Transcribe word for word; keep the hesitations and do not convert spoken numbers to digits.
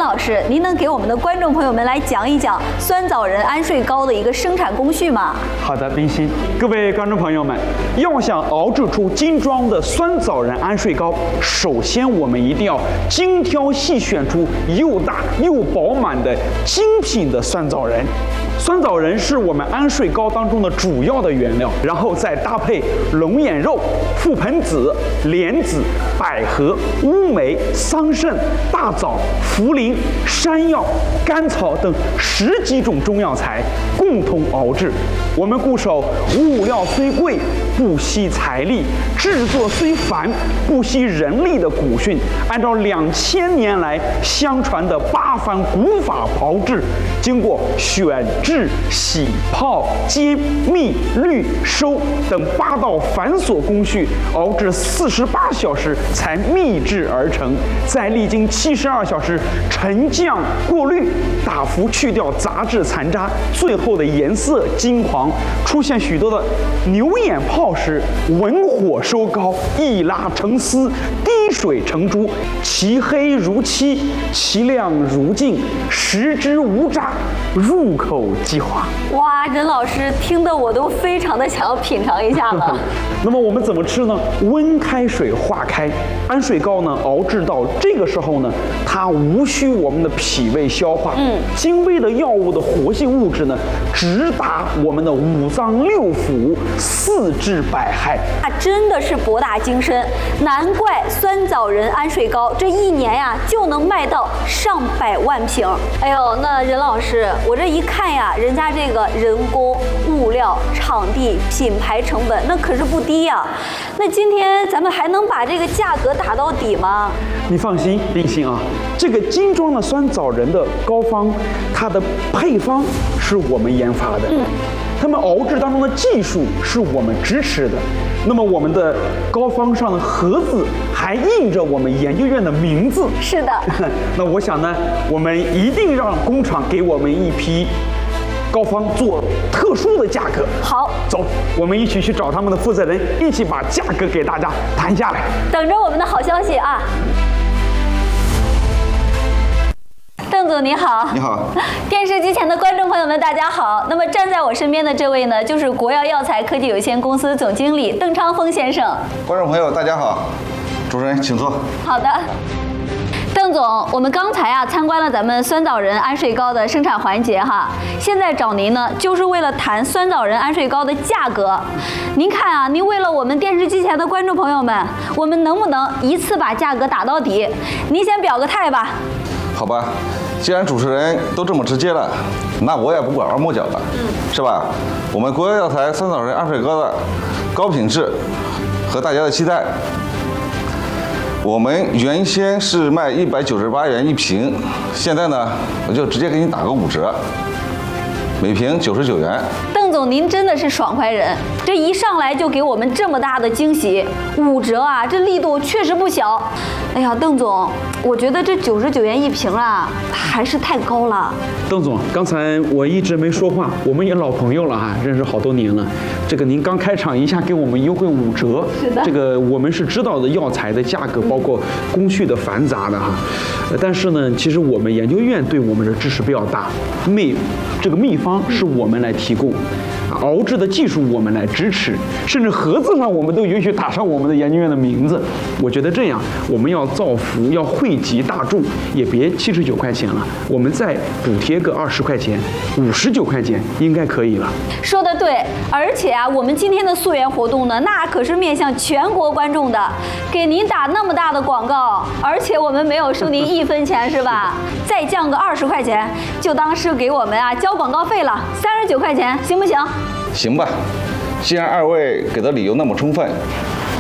老师，您能给我们的观众朋友们来讲一讲酸枣仁安睡糕的一个生产工序吗？ 好的，冰心，各位观众朋友们，要想熬制出精装的酸枣仁安睡糕，首先我们一定要精挑细选出又大又饱满的精品的酸枣仁。酸枣仁是我们安睡糕当中的主要的原料，然后再搭配龙眼肉、覆盆子、莲子、百合、乌梅、桑葚、大枣、茯苓、山药、甘草等十几种中药材共同熬制。我们固守物料虽贵，不惜财力；制作虽繁，不惜人力的古训，按照两千年来相传的八番古法炮制，经过选制、洗、泡、煎、蜜、滤、收等八道繁琐工序，熬制四十八小时才秘制而成，再历经七十二小时沉降过滤，大幅去掉杂质残渣，最后的颜色金黄，出现许多的牛眼泡时，文火收膏，一拉成丝，滴水成珠，其黑如漆，其亮如镜，食之无渣，入口即化。 哇，任老师听得我都非常的想要品尝一下了。 那么我们怎么吃呢？温开水化开，安睡糕呢熬制到这个时候呢，它无需我们的脾胃消化，嗯，精微的药物的活性物质呢，直达我们的五脏六腑，四治百害。 啊，真的是博大精深，难怪酸枣仁安睡糕这一年呀就能卖到上百万瓶。哎呦，那任老师，我这一看呀，人家这个人工、物料、场地、品牌成本那可是不低呀。那今天咱们还能把这个价格打到底吗？ 你放心，冰心啊，这个精装的酸枣仁的膏方，它的配方是我们研发的。嗯。他们熬制当中的技术是我们支持的，那么我们的膏方上的盒子还印着我们研究院的名字。 是的。 那我想呢，我们一定让工厂给我们一批膏方做特殊的价格。 好， 走，我们一起去找他们的负责人，一起把价格给大家谈下来。 等着我们的好消息啊！邓总你好。 你好。 电视机前的观众朋友们，大家好。那么站在我身边的这位呢，就是国药药材科技有限公司总经理邓昌峰先生。 观众朋友，大家好。主持人，请坐。 好的。邓总，我们刚才啊参观了咱们酸枣仁安睡糕的生产环节哈，现在找您呢，就是为了谈酸枣仁安睡糕的价格。您看啊，您为了我们电视机前的观众朋友们，我们能不能一次把价格打到底？您先表个态吧。 好吧，既然主持人都这么直接了，那我也不拐弯抹角了，嗯，是吧？我们国药药材酸枣仁安睡糕的高品质和大家的期待，我们原先是卖一百九十八元一瓶，现在呢，我就直接给你打个五折，每瓶九十九元。 邓总，您真的是爽快人，这一上来就给我们这么大的惊喜，五折啊，这力度确实不小。哎呀，邓总，我觉得这九十九元一瓶啊，还是太高了。 邓总，刚才我一直没说话，我们也老朋友了哈，认识好多年了。这个您刚开场一下给我们优惠五折， 是的， 这个我们是知道的药材的价格，包括工序的繁杂的哈。但是呢，其实我们研究院对我们的支持比较大，秘这个秘方是我们来提供。熬制的技术我们来支持，甚至盒子上我们都允许打上我们的研究院的名字。我觉得这样，我们要造福，要惠及大众，也别七十九块钱了，我们再补贴个二十块钱，五十九块钱应该可以了。 说得对，而且啊，我们今天的溯源活动呢，那可是面向全国观众的，给您打那么大的广告，而且我们没有收您一分钱，是吧？再降个二十块钱，就当是给我们啊交广告费了，三十九块钱，行不行？ 行吧，既然二位给的理由那么充分，